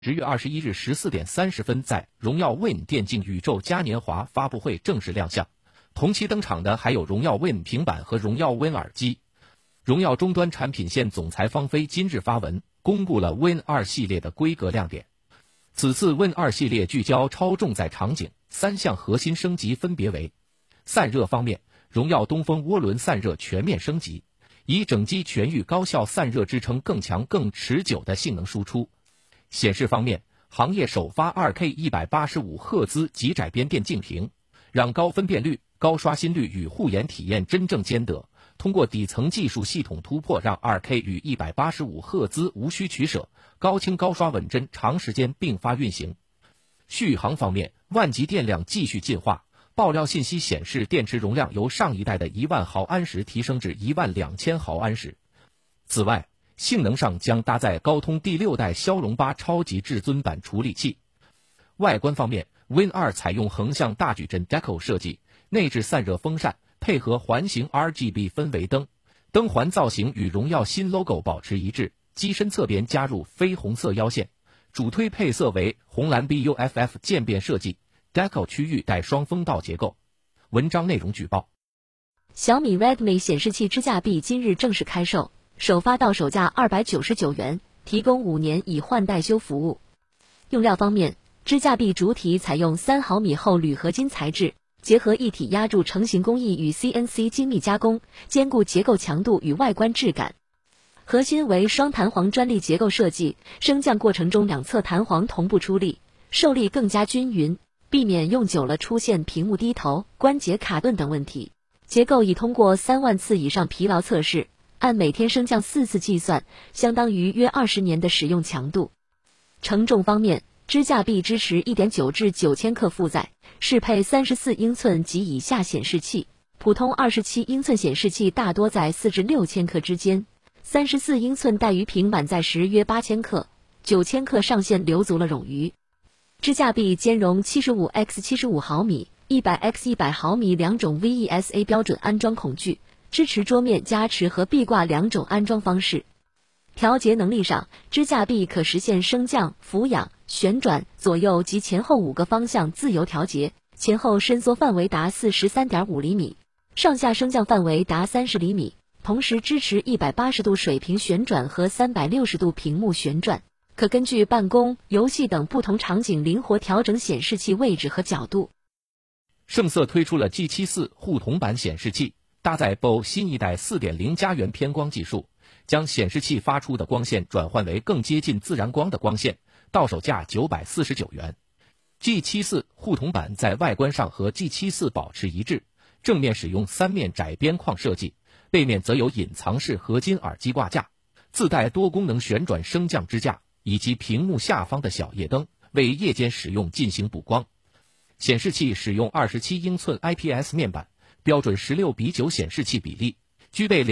10月21日14点30分在荣耀 Win 电竞宇宙嘉年华发布会正式亮相。同期登场的还有荣耀 Win 平板和荣耀 Win 耳机。荣耀终端产品线总裁方飞今日发文，公布了 Win 2系列的规格亮点。此次 Win 2系列聚焦超重载场景，3项核心升级分别为：散热方面，荣耀东风涡轮散热全面升级，以整机全域高效散热支撑更强更持久的性能输出。显示方面，行业首发 2K 185赫兹极窄边电竞屏，让高分辨率、高刷新率与护眼体验真正兼得。通过底层技术系统突破，让 2K 与185赫兹无需取舍，高清高刷稳帧长时间并发运行。续航方面，万级电量继续进化，爆料信息显示电池容量由上一代的10000毫安时提升至12000毫安时。此外，性能上将搭载高通第6代骁龙8超级至尊版处理器。外观方面， Win 2采用横向大矩阵 Deco 设计，内置散热风扇，配合环形 RGB 氛围灯，灯环造型与荣耀新 logo 保持一致，机身侧边加入绯红色腰线，主推配色为红蓝 BUFF 渐变设计 ，Deco 区域带双风道结构。文章内容举报。 小米 Redmi 显示器支架臂今日正式开售，首发到手价299元，提供5年以换代修服务。用料方面，支架臂主体采用3毫米厚铝合金材质，结合一体压铸成型工艺与 CNC 精密加工，兼顾结构强度与外观质感。核心为双弹簧专利结构设计，升降过程中两侧弹簧同步出力，受力更加均匀，避免用久了出现屏幕低头、关节卡顿等问题。结构已通过3万次以上疲劳测试，按每天升降4次计算，相当于约20年的使用强度。承重方面，支架臂支持 1.9 至9千克负载，适配34英寸及以下显示器，普通27英寸显示器大多在4至6千克之间，34英寸带鱼平板在时约8千克，9千克上限留足了冗余。支架臂兼容 75x75 毫米、100x100 毫米两种 VESA 标准安装孔距，支持桌面加持和壁挂两种安装方式。调节能力上，支架臂可实现升降、俯仰、旋转、左右及前后5个方向自由调节，前后伸缩范围达 43.5 厘米，上下升降范围达30厘米，同时支持180度水平旋转和360度屏幕旋转，可根据办公、游戏等不同场景灵活调整显示器位置和角度。 盛瑟推出了 G74 互铜版显示器，搭载 BO 新一代 4.0 家园偏光技术，将显示器发出的光线转换为更接近自然光的光线，到手价949元。G74 互铜版在外观上和 G74 保持一致，正面使用3面窄边框设计，背面则有隐藏式合金耳机挂架，自带多功能旋转升降支架以及屏幕下方的小夜灯，为夜间使用进行补光。显示器使用27英寸 IPS 面板，标准16:9显示器比例，具备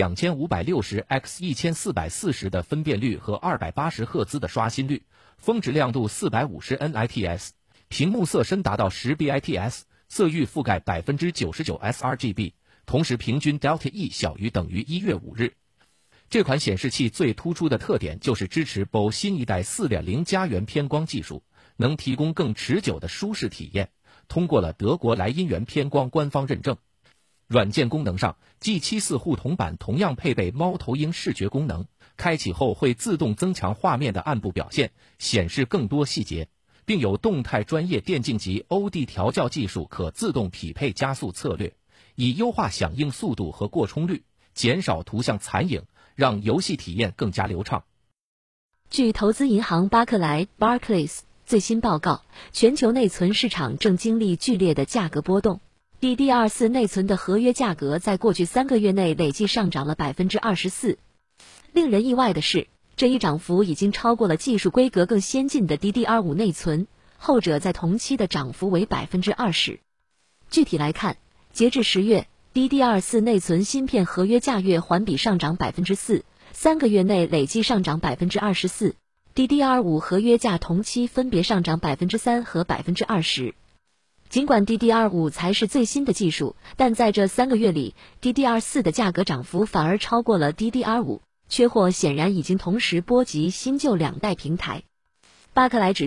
2560x1440 的分辨率和280赫兹的刷新率，峰值亮度450 nits， 屏幕色深达到10 bits， 色域覆盖 99% sRGB， 同时平均 Delta E 小于等于1月5日。这款显示器最突出的特点就是支持 BO 新一代 4.0 家园偏光技术，能提供更持久的舒适体验，通过了德国莱茵园偏光官方认证。软件功能上， G74 互铜版同样配备猫头鹰视觉功能，开启后会自动增强画面的暗部表现，显示更多细节，并有动态专业电竞级 OD 调教技术，可自动匹配加速策略，以优化响应速度和过充率，减少图像残影，让游戏体验更加流畅。 据投资银行巴克莱 Barclays 最新报告，全球内存市场正经历剧烈的价格波动。DDR4 内存的合约价格在过去3个月内累计上涨了 24%。令人意外的是，这一涨幅已经超过了技术规格更先进的 DDR5 内存，后者在同期的涨幅为 20%。具体来看，截至10月， DDR4 内存芯片合约价月环比上涨 4%，3个月内累计上涨 24%。DDR5 合约价同期分别上涨 3% 和 20%。尽管 DDR5 才是最新的技术，但在这3个月里 ，DDR4 的价格涨幅反而超过了 DDR5，缺货显然已经同时波及新旧2代平台。 巴克莱指